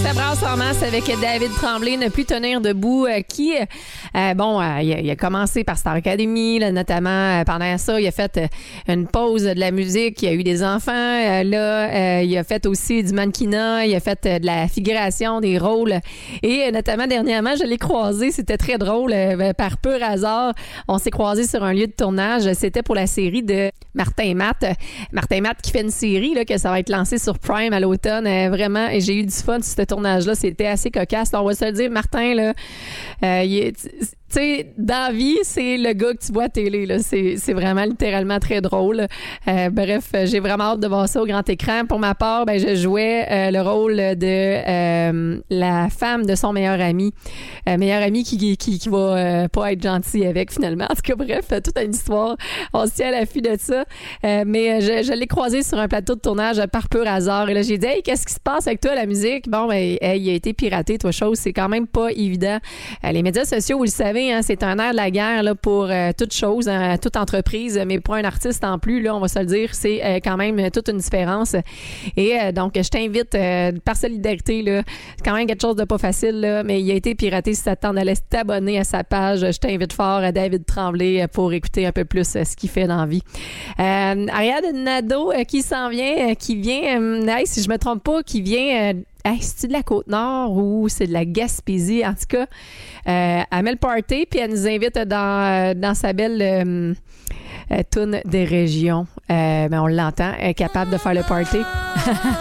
Ça brasse en masse avec David Tremblay, Ne plus tenir debout, qui, il a commencé par Star Academy, là, notamment pendant ça, il a fait une pause de la musique, il a eu des enfants, il a fait aussi du mannequinat, il a fait de la figuration, des rôles, et notamment dernièrement, je l'ai croisé, c'était très drôle, par pur hasard, on s'est croisés sur un lieu de tournage, c'était pour la série de Martin Matt qui fait une série là, que ça va être lancé sur Prime à l'automne, vraiment, et j'ai eu du fun sur ce tournage-là, c'était assez cocasse. On va se le dire, Martin, là, tu sais, dans la vie, c'est le gars que tu vois à télé, là. C'est vraiment littéralement très drôle. Bref, j'ai vraiment hâte de voir ça au grand écran. Pour ma part, je jouais le rôle de la femme de son meilleur ami. Meilleur ami qui va pas être gentil avec, finalement. En tout cas, bref, toute une histoire. On se tient à l'affût de ça. Mais je l'ai croisé sur un plateau de tournage par pur hasard. Et là, j'ai dit, hey, qu'est-ce qui se passe avec toi, la musique? Bon, il a été piraté, toi, chose. C'est quand même pas évident. Les médias sociaux, vous le savez, hein, c'est un air de la guerre là, pour toute chose, hein, toute entreprise, mais pour un artiste en plus, là, on va se le dire, c'est quand même toute une différence. Et donc, je t'invite, par solidarité, là, c'est quand même quelque chose de pas facile, là, mais il a été piraté. Si ça te tente d'aller t'abonner à sa page, je t'invite fort à David Tremblay pour écouter un peu plus ce qu'il fait dans la vie. Ariane Nadeau qui s'en vient, qui vient, si je me trompe pas, qui vient... c'est-tu de la Côte-Nord ou c'est de la Gaspésie? En tout cas, elle met le party puis elle nous invite dans sa belle toune des régions. On l'entend, elle est capable de faire le party.